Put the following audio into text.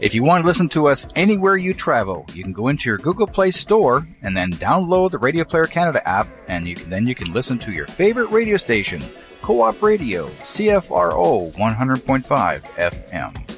If you want to listen to us anywhere you travel, you can go into your Google Play Store and then download the Radio Player Canada app, and you can listen to your favorite radio station, Co-op Radio, CFRO 100.5 FM.